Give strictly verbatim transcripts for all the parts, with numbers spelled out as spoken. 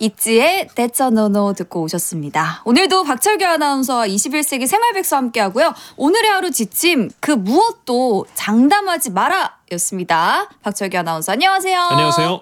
있지의 That's a No-No 듣고 오셨습니다. 오늘도 박철규 아나운서와 이십일 세기 생활백서 함께하고요. 오늘의 하루 지침 그 무엇도 장담하지 마라 였습니다. 박철규 아나운서 안녕하세요. 안녕하세요.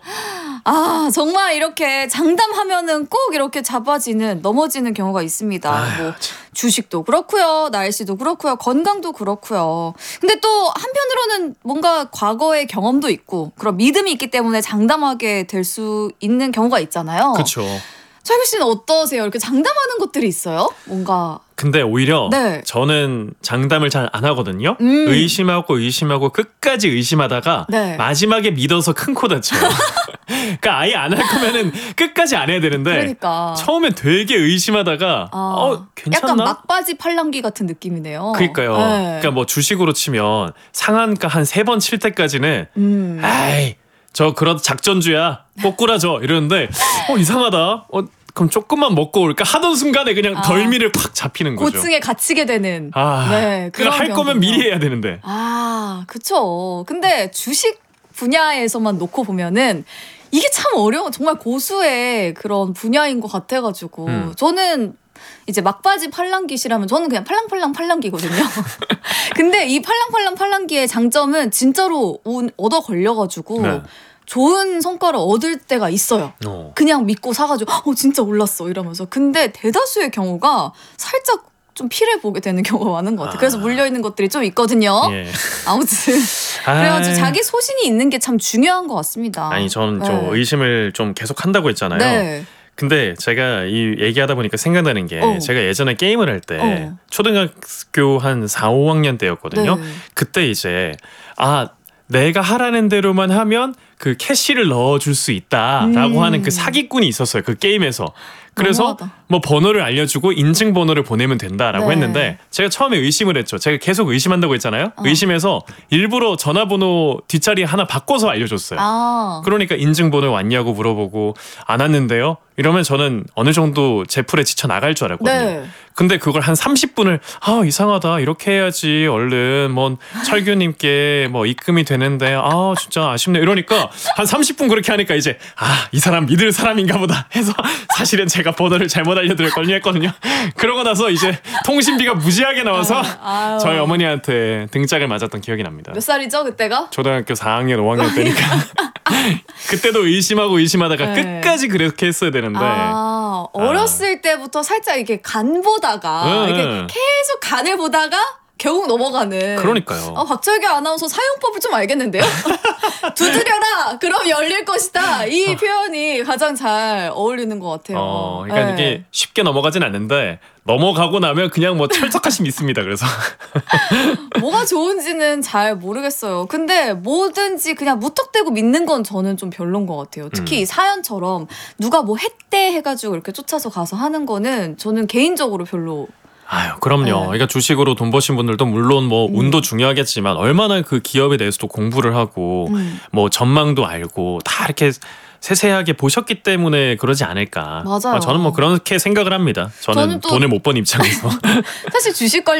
아 정말 이렇게 장담하면은 꼭 이렇게 잡아지는 넘어지는 경우가 있습니다. 아유, 뭐 주식도 그렇고요, 날씨도 그렇고요, 건강도 그렇고요. 근데 또 한편으로는 뭔가 과거의 경험도 있고 그런 믿음이 있기 때문에 장담하게 될 수 있는 경우가 있잖아요. 그렇죠. 철규 씨는 어떠세요? 이렇게 장담하는 것들이 있어요? 뭔가 근데 오히려 네. 저는 장담을 잘 안 하거든요. 음. 의심하고 의심하고 끝까지 의심하다가 네. 마지막에 믿어서 큰 코 다쳐요. 그러니까 아예 안 할 거면은 끝까지 안 해야 되는데 그러니까 처음엔 되게 의심하다가 아, 어 괜찮나? 약간 막바지 팔랑귀 같은 느낌이네요. 그러니까요. 네. 그러니까 뭐 주식으로 치면 상한가 한 세 번 칠 때까지는 음. 아이 저 그런 작전주야 꼬꾸라져 이러는데 어 이상하다. 어 그럼 조금만 먹고 올까 하던 순간에 그냥 아. 덜미를 팍 잡히는 거죠. 고층에 갇히게 되는. 아, 네, 그걸 할 거면 경우군요. 미리 해야 되는데. 아, 그쵸. 근데 주식 분야에서만 놓고 보면은 이게 참 어려워. 정말 고수의 그런 분야인 것 같아가지고 음. 저는 이제 막바지 팔랑귀시라면 저는 그냥 팔랑팔랑 팔랑귀거든요. 근데 이 팔랑팔랑 팔랑귀의 장점은 진짜로 운 얻어 걸려가지고 네. 좋은 성과를 얻을 때가 있어요. 어. 그냥 믿고 사가지고 어 진짜 올랐어 이러면서. 근데 대다수의 경우가 살짝 좀 피를 보게 되는 경우가 많은 것 같아요. 그래서 아. 물려있는 것들이 좀 있거든요. 예. 아무튼 그래가지고 아이. 자기 소신이 있는 게 참 중요한 것 같습니다. 아니 저는 저 네. 의심을 좀 계속 한다고 했잖아요. 네. 근데 제가 이 얘기하다 보니까 생각나는 게 어. 제가 예전에 게임을 할 때 어. 초등학교 한 사, 오 학년 때였거든요. 네. 그때 이제 아 내가 하라는 대로만 하면 그 캐시를 넣어줄 수 있다라고 음. 하는 그 사기꾼이 있었어요. 그 게임에서. 그래서 너무하다. 뭐 번호를 알려주고 인증 번호를 보내면 된다라고 네. 했는데 제가 처음에 의심을 했죠. 제가 계속 의심한다고 했잖아요. 어. 의심해서 일부러 전화번호 뒷자리 하나 바꿔서 알려줬어요. 아. 그러니까 인증번호 왔냐고 물어보고 안 왔는데요. 이러면 저는 어느 정도 제풀에 지쳐 나갈 줄 알았거든요. 네. 근데 그걸 한 삼십 분을 아 이상하다 이렇게 해야지 얼른 뭐 철규님께 뭐 입금이 되는데 아 진짜 아쉽네 이러니까 한 삼십 분 그렇게 하니까 이제 아 이 사람 믿을 사람인가 보다 해서 사실은 제가 번호를 잘못 알려드렸거든요 했거든요. 그러고 나서 이제 통신비가 무지하게 나와서 아유. 저희 어머니한테 등짝을 맞았던 기억이 납니다. 몇 살이죠 그때가? 초등학교 사 학년 오 학년 때니까 그때도 의심하고 의심하다가 네. 끝까지 그렇게 했어야 되는데 아, 어렸을 때부터 살짝 이렇게 간 보다가 네. 이렇게 계속 간을 보다가 결국 넘어가는. 그러니까요. 아, 박철규 아나운서 사용법을 좀 알겠는데요? 두드려라! 그럼 열릴 것이다. 이 표현이 가장 잘 어울리는 것 같아요. 어, 그러니까 네. 이게 쉽게 넘어가진 않는데 넘어가고 나면 그냥 뭐 철석같이 믿습니다. 그래서 뭐가 좋은지는 잘 모르겠어요. 근데 뭐든지 그냥 무턱대고 믿는 건 저는 좀 별론 것 같아요. 특히 음. 이 사연처럼 누가 뭐 했대 해가지고 이렇게 쫓아서 가서 하는 거는 저는 개인적으로 별로. 아유 그럼요. 네. 그러니까 주식으로 돈 버신 분들도 물론 뭐 음. 운도 중요하겠지만 얼마나 그 기업에 대해서도 공부를 하고 음. 뭐 전망도 알고 다 이렇게 세세하게 보셨기 때문에 그러지 않을까. 맞아요. 아, 저는 뭐 그렇게 생각을 합니다. 저는, 저는 또- 돈을 못 번 입장에서. 사실 주식 관련